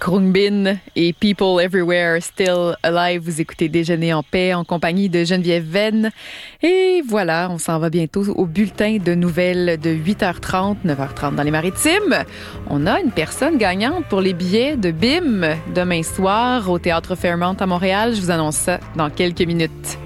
Khruangbin et People Everywhere Still Alive. Vous écoutez Déjeuner en paix en compagnie de Geneviève Venn. Et voilà, on s'en va bientôt au bulletin de nouvelles de 8h30, 9h30 dans les Maritimes. On a une personne gagnante pour les billets de BIM demain soir au Théâtre Fairmont à Montréal. Je vous annonce ça dans quelques minutes.